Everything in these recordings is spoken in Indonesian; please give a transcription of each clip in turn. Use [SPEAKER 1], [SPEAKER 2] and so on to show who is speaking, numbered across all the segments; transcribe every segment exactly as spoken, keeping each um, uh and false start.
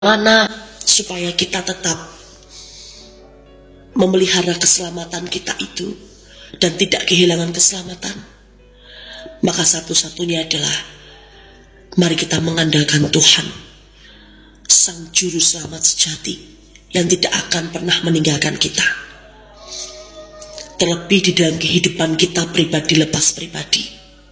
[SPEAKER 1] Mana supaya kita tetap memelihara keselamatan kita itu dan tidak kehilangan keselamatan? Maka satu-satunya adalah mari kita mengandalkan Tuhan, Sang Juru Selamat sejati yang tidak akan pernah meninggalkan kita. Terlebih di dalam kehidupan kita pribadi lepas pribadi,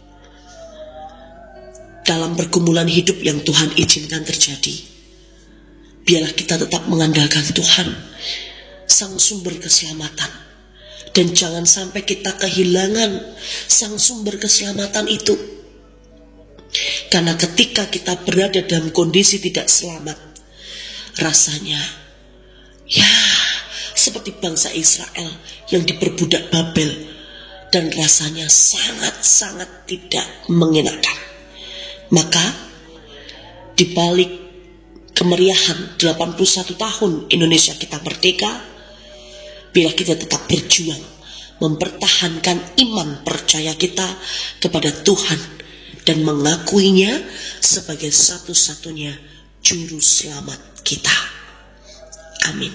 [SPEAKER 1] dalam pergumulan hidup yang Tuhan izinkan terjadi, biarlah kita tetap mengandalkan Tuhan, Sang Sumber Keselamatan. Dan jangan sampai kita kehilangan Sang Sumber Keselamatan itu. Karena ketika kita berada dalam kondisi tidak selamat, rasanya ya seperti bangsa Israel yang diperbudak Babel, dan rasanya sangat-sangat tidak mengenakan. Maka di balik kemeriahan delapan puluh satu tahun Indonesia kita merdeka, bila kita tetap berjuang mempertahankan iman percaya kita kepada Tuhan dan mengakuinya sebagai satu-satunya juru selamat kita. Amin.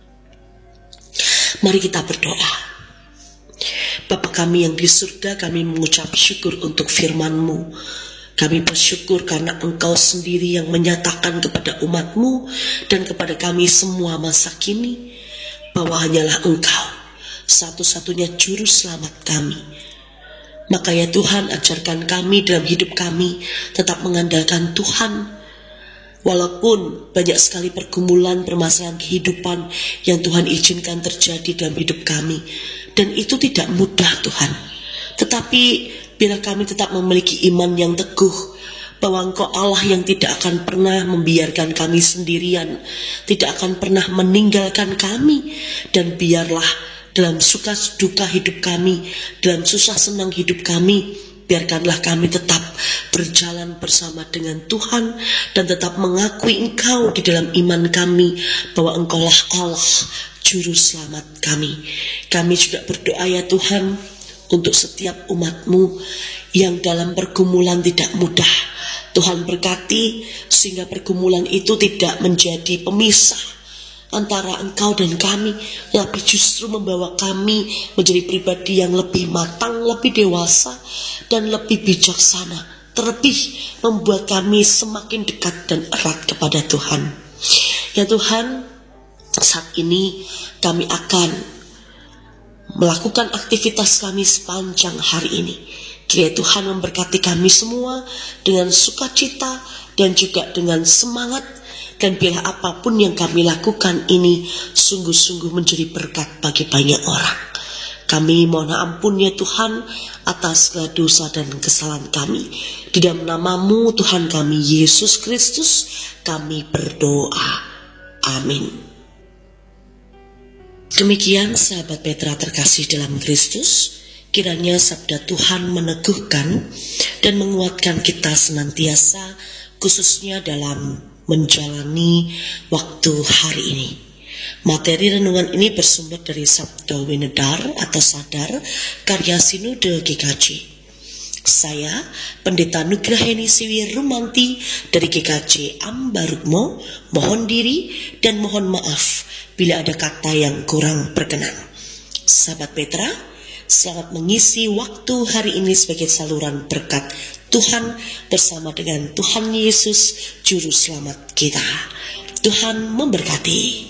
[SPEAKER 1] Mari kita berdoa. Bapa kami yang di surga, kami mengucap syukur untuk firman-Mu. Kami bersyukur karena Engkau sendiri yang menyatakan kepada umat-Mu dan kepada kami semua masa kini bahwa hanyalah Engkau satu-satunya juru selamat kami. Maka ya Tuhan, ajarkan kami dalam hidup kami tetap mengandalkan Tuhan. Walaupun banyak sekali pergumulan, permasalahan kehidupan yang Tuhan izinkan terjadi dalam hidup kami, dan itu tidak mudah Tuhan. Tetapi bila kami tetap memiliki iman yang teguh bahwa Engkau Allah yang tidak akan pernah membiarkan kami sendirian, tidak akan pernah meninggalkan kami, dan biarlah dalam suka duka hidup kami, dalam susah senang hidup kami, biarkanlah kami tetap berjalan bersama dengan Tuhan dan tetap mengakui Engkau di dalam iman kami bahwa Engkaulah Allah juru selamat kami. Kami juga berdoa ya Tuhan untuk setiap umat-Mu yang dalam pergumulan tidak mudah. Tuhan berkati sehingga pergumulan itu tidak menjadi pemisah antara Engkau dan kami, tapi justru membawa kami menjadi pribadi yang lebih matang, lebih dewasa, dan lebih bijaksana. Terlebih membuat kami semakin dekat dan erat kepada Tuhan. Ya Tuhan, saat ini kami akan melakukan aktivitas kami sepanjang hari ini. Kiranya Tuhan memberkati kami semua dengan sukacita dan juga dengan semangat. Dan biarlah apapun yang kami lakukan ini sungguh-sungguh menjadi berkat bagi banyak orang. Kami mohon ampun ya Tuhan atas segala dosa dan kesalahan kami. Di dalam nama-Mu Tuhan kami Yesus Kristus kami berdoa. Amin. Demikian sahabat Petra terkasih dalam Kristus, kiranya sabda Tuhan meneguhkan dan menguatkan kita senantiasa, khususnya dalam menjalani waktu hari ini. Materi renungan ini bersumber dari Sabda Winedar atau Sadar karya Sinode G K J. Saya Pendeta Nugraheni Siwi Rumanti dari G K J Ambarukmo mohon diri dan mohon maaf bila ada kata yang kurang berkenan. Sahabat Petra, selamat mengisi waktu hari ini sebagai saluran berkat Tuhan bersama dengan Tuhan Yesus Juru Selamat kita. Tuhan memberkati.